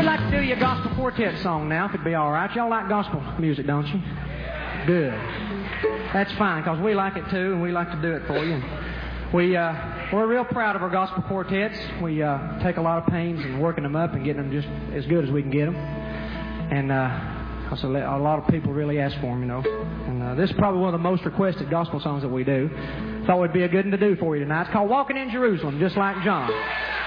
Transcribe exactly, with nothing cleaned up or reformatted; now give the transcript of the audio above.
like to do your gospel quartet song now, if it'd be all right. Y'all like gospel music, don't you? Good. That's fine, because we like it too, and we like to do it for you. We, uh, we're real proud of our gospel quartets. We uh, take a lot of pains in working them up and getting them just as good as we can get them. And uh, also a lot of people really ask for them, you know. And uh, this is probably one of the most requested gospel songs that we do. Thought it would be a good one to do for you tonight. It's called Walking in Jerusalem, just like John.